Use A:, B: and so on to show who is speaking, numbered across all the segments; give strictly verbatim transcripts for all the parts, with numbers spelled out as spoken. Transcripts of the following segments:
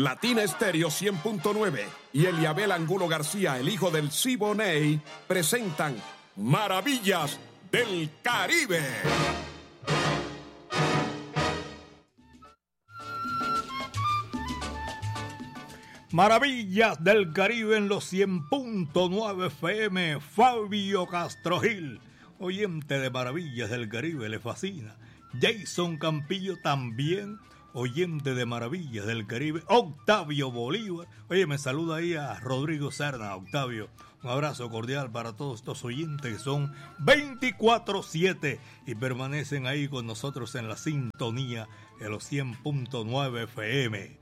A: Latina Estéreo cien punto nueve y Eliabel Angulo García, el hijo del Siboney, presentan Maravillas del Caribe.
B: Maravillas del Caribe en los cien punto nueve F M. Fabio Castro Gil, oyente de Maravillas del Caribe, le fascina. Jason Campillo también, oyente de Maravillas del Caribe. Octavio Bolívar, oye, me saluda ahí a Rodrigo Serna. Octavio, un abrazo cordial para todos estos oyentes que son veinticuatro siete y permanecen ahí con nosotros en la sintonía de los cien punto nueve F M.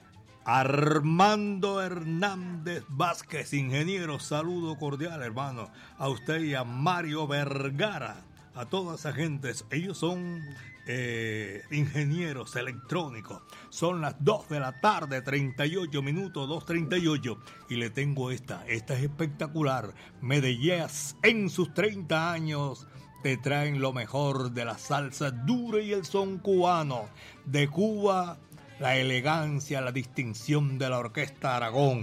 B: Armando Hernández Vázquez, ingeniero, saludo cordial, hermano, a usted y a Mario Vergara, a toda esa gente. Ellos son eh, ingenieros electrónicos. Son las dos de la tarde, treinta y ocho minutos, dos treinta y ocho, y le tengo esta, esta es espectacular. Medellín en sus treinta años te traen lo mejor de la salsa dura y el son cubano. De Cuba, la elegancia, la distinción de la Orquesta Aragón,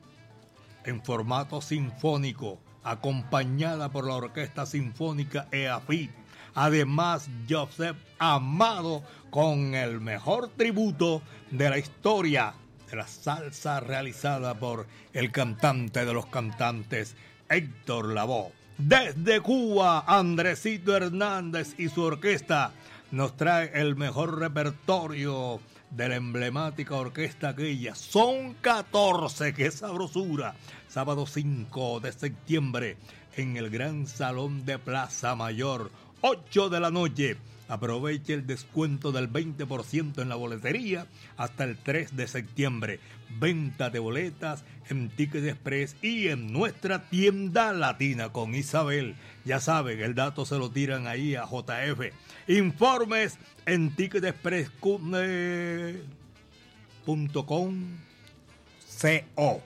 B: en formato sinfónico, acompañada por la Orquesta Sinfónica E A F I. Además, Joseph Amado con el mejor tributo de la historia de la salsa realizada por el cantante de los cantantes, Héctor Lavoe. Desde Cuba, Andresito Hernández y su orquesta nos trae el mejor repertorio de la emblemática orquesta aquella. Son catorce, qué sabrosura. Sábado cinco de septiembre en el Gran Salón de Plaza Mayor, ocho de la noche. Aproveche el descuento del veinte por ciento en la boletería hasta el tres de septiembre. Venta de boletas en Ticket Express y en nuestra tienda latina con Isabel. Ya saben, el dato se lo tiran ahí a J F. Informes en ticket express punto com co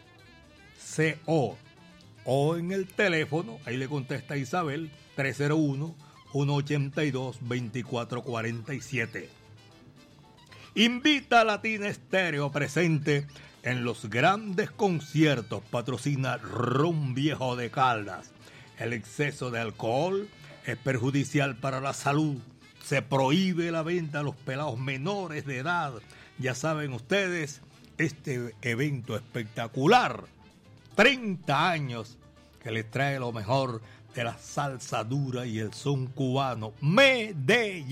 B: co o en el teléfono, ahí le contesta Isabel, tres cero uno, uno ocho dos, dos cuatro cuatro siete. Invita a Latina Estéreo presente en los grandes conciertos. Patrocina Ron Viejo de Caldas. El exceso de alcohol es perjudicial para la salud. Se prohíbe la venta a los pelados menores de edad. Ya saben ustedes, este evento espectacular, treinta años, que les trae lo mejor de la salsa dura y el son cubano. Medellín.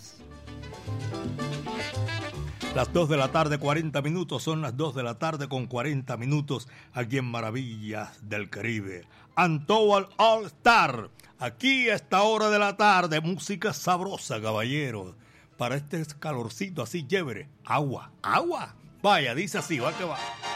B: Las dos de la tarde, cuarenta minutos, son las dos de la tarde con cuarenta minutos aquí en Maravillas del Caribe. Antoal All Star, aquí a esta hora de la tarde, música sabrosa, caballeros. Para este calorcito así chévere, agua, agua. Vaya, dice así, va que va.